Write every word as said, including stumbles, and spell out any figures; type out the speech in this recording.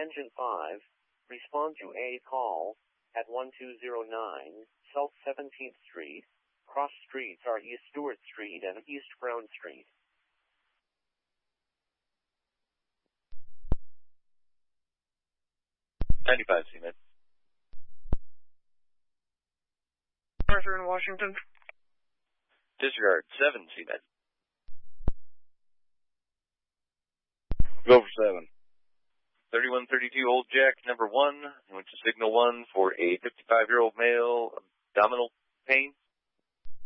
Engine five, respond to a call at one two zero nine South seventeenth Street. Cross streets are East Stewart Street and East Brown Street. ninety-five, C M E D. Arthur in Washington. Disregard, seven, C M E D. Go for seven. thirty-one thirty-two Old Jack, number one. I went to signal one for a fifty-five-year-old male, abdominal pain.